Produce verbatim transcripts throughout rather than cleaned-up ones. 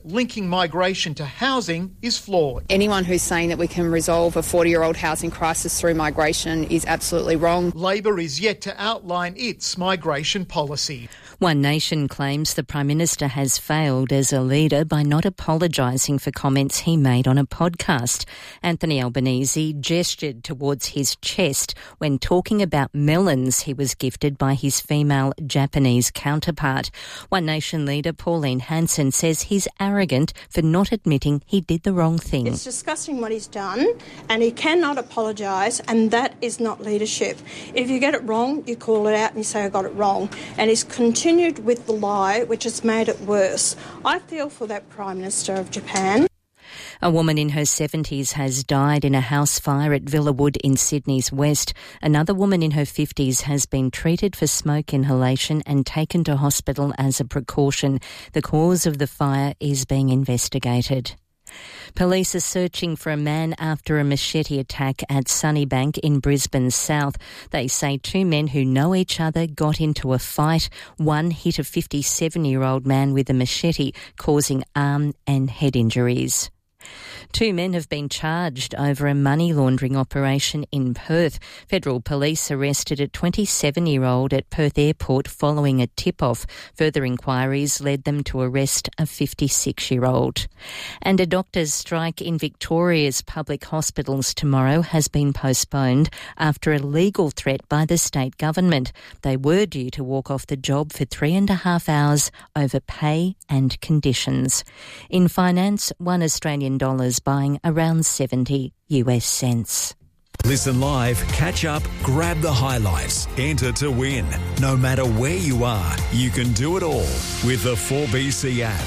linking migration to housing is flawed. Anyone who's saying that we can resolve a forty-year-old housing crisis through migration is absolutely wrong. Labor is yet to outline its migration policy. One Nation claims the Prime Minister has failed as a leader by not apologising for comments he made on a podcast. Anthony Albanese gestured towards his chest when talking about melons he was gifted by his female Japanese counterpart. One Nation leader Pauline Hanson says he's arrogant for not admitting he did the wrong thing. It's disgusting what he's done, and he cannot apologise, and that is not leadership. If you get it wrong, you call it out and you say, I got it wrong. And he's continued with the lie, which has made it worse. I feel for that Prime Minister of Japan. A woman in her seventies has died in a house fire at Villawood in Sydney's west. Another woman in her fifties has been treated for smoke inhalation and taken to hospital as a precaution. The cause of the fire is being investigated. Police are searching for a man after a machete attack at Sunnybank in Brisbane's south. They say two men who know each other got into a fight. One hit a fifty-seven-year-old man with a machete, causing arm and head injuries. Two men have been charged over a money laundering operation in Perth. Federal police arrested a twenty-seven-year-old at Perth Airport following a tip-off. Further inquiries led them to arrest a fifty-six-year-old. And a doctors' strike in Victoria's public hospitals tomorrow has been postponed after a legal threat by the state government. They were due to walk off the job for three and a half hours over pay and conditions. In finance, one Australian dollar is buying around seventy US cents. Listen live, catch up, grab the highlights, enter to win. No matter where you are, you can do it all with the four B C app.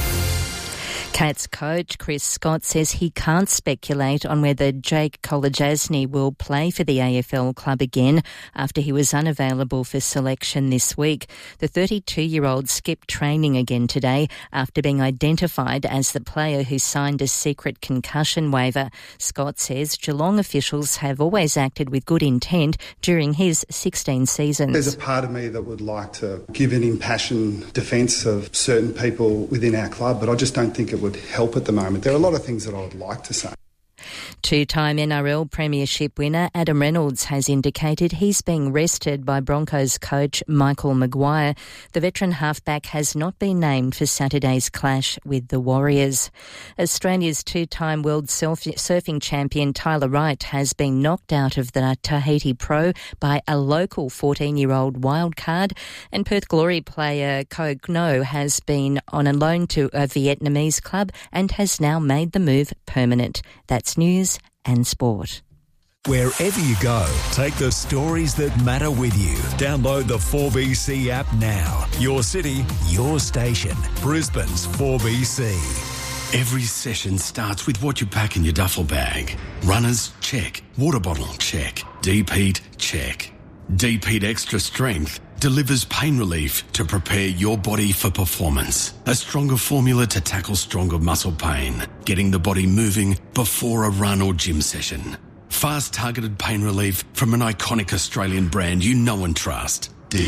Cats coach Chris Scott says he can't speculate on whether Jake Kolodjasny will play for the A F L club again after he was unavailable for selection this week. The thirty-two-year-old skipped training again today after being identified as the player who signed a secret concussion waiver. Scott says Geelong officials have always acted with good intent during his sixteen seasons. There's a part of me that would like to give an impassioned defence of certain people within our club, but I just don't think it would help at the moment. There are a lot of things that I would like to say. Two-time N R L Premiership winner Adam Reynolds has indicated he's being rested by Broncos coach Michael Maguire. The veteran halfback has not been named for Saturday's clash with the Warriors. Australia's two-time world surfing champion Tyler Wright has been knocked out of the Tahiti Pro by a local fourteen-year-old wildcard, and Perth Glory player Ko Ngo has been on a loan to a Vietnamese club and has now made the move permanent. That's news and sport. Wherever you go, take the stories that matter with you. Download the four B C app now. Your city, your station. Brisbane's four B C. Every session starts with what you pack in your duffel bag. Runners, check. Water bottle, check. Deep heat, check. Deep Heat Extra Strength delivers pain relief to prepare your body for performance. A stronger formula to tackle stronger muscle pain, getting the body moving before a run or gym session. Fast targeted pain relief from an iconic Australian brand you know and trust. Deep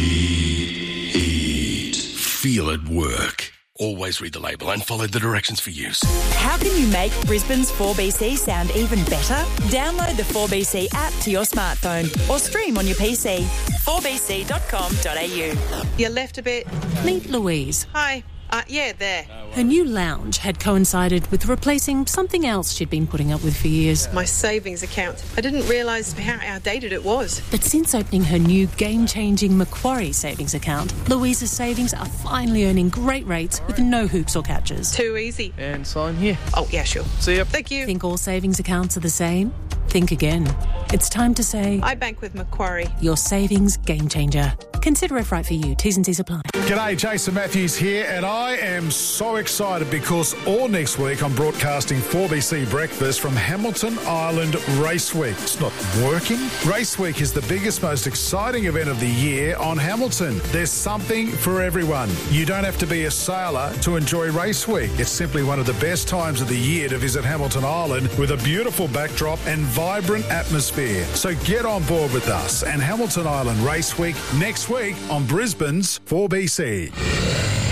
Heat. Feel it work. Always read the label and follow the directions for use. How can you make Brisbane's four B C sound even better? Download the four B C app to your smartphone or stream on your P C. four b c dot com dot a u. You left a bit. Meet Louise. Hi. Uh, yeah, there. Her new lounge had coincided with replacing something else she'd been putting up with for years. My savings account. I didn't realise how outdated it was. But since opening her new game-changing Macquarie savings account, Louise's savings are finally earning great rates with no hoops or catches. Too easy. And sign here. Oh, yeah, sure. See ya. Thank you. Think all savings accounts are the same? Think again. It's time to say... I bank with Macquarie. Your savings game changer. Consider if right for you. T's and C's apply. G'day, Jason Matthews here, and I am so excited because all next week I'm broadcasting four B C Breakfast from Hamilton Island Race Week. It's not working. Race Week is the biggest, most exciting event of the year on Hamilton. There's something for everyone. You don't have to be a sailor to enjoy Race Week. It's simply one of the best times of the year to visit Hamilton Island with a beautiful backdrop and vibrant atmosphere. So get on board with us and Hamilton Island Race Week next week on Brisbane's four B C.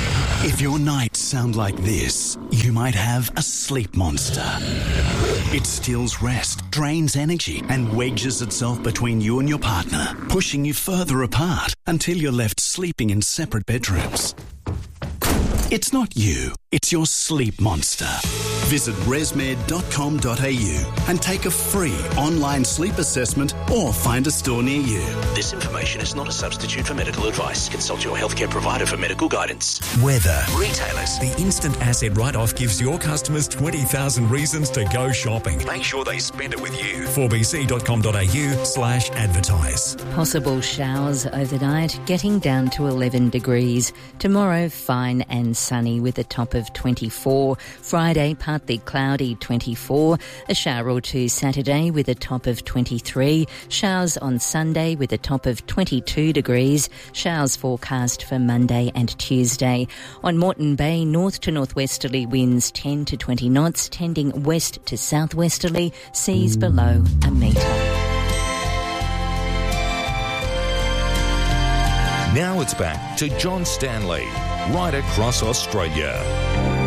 If your nights sound like this, you might have a sleep monster. It steals rest, drains energy, and wedges itself between you and your partner, pushing you further apart until you're left sleeping in separate bedrooms. It's not you, it's your sleep monster. Visit resmed dot com dot a u and take a free online sleep assessment or find a store near you. This information is not a substitute for medical advice. Consult your healthcare provider for medical guidance. Weather. Retailers. The instant asset write-off gives your customers twenty thousand reasons to go shopping. Make sure they spend it with you. four b c dot com dot a u slash advertise. Possible showers overnight, getting down to eleven degrees. Tomorrow, fine and sunny with a top of twenty-four. Friday, partly cloudy, twenty-four. A shower or two Saturday with a top of twenty-three. Showers on Sunday with a top of twenty-two degrees. Showers forecast for Monday and Tuesday. On Moreton Bay, north to northwesterly winds ten to twenty knots, tending west to southwesterly, seas below a metre. Now it's back to John Stanley, right across Australia.